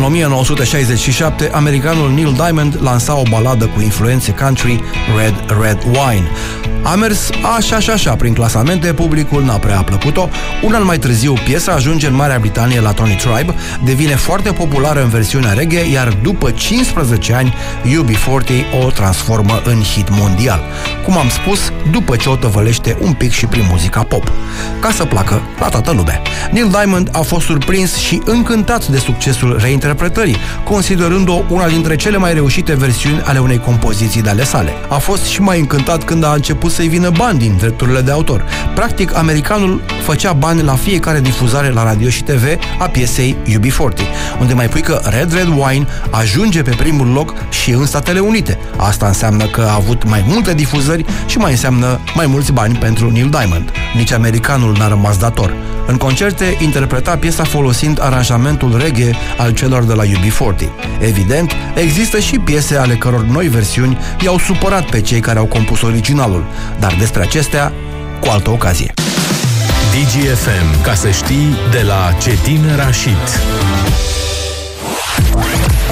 În 1967, americanul Neil Diamond lansa o baladă cu influențe country, Red Red Wine. A mers așa prin clasamente, publicul n-a prea plăcut-o. Un an mai târziu, piesa ajunge în Marea Britanie la Tony Tribe, devine foarte populară în versiunea reggae, iar după 15 ani, UB40 o transformă în hit mondial. Cum am spus, după ce o tăvălește un pic și prin muzica pop. Ca să placă la toată lumea. Neil Diamond a fost surprins și încântat de succesul reinterpretării, considerând-o una dintre cele mai reușite versiuni ale unei compoziții de ale sale. A fost și mai încântat când a început să-i vină bani din drepturile de autor. Practic, americanul făcea bani la fiecare difuzare la radio și TV a piesei UB40, unde mai pui că Red Red Wine ajunge pe primul loc și în Statele Unite. Asta înseamnă că a avut mai multe difuzări și mai înseamnă mai mulți bani pentru Neil Diamond. Nici americanul n-a rămas dator. În concerte interpreta piesa folosind aranjamentul reggae al celor de la UB40. Evident, există și piese ale căror noi versiuni i-au supărat pe cei care au compus originalul, dar despre acestea cu altă ocazie. DGFM, ca să știi, de la Cetin Rashid.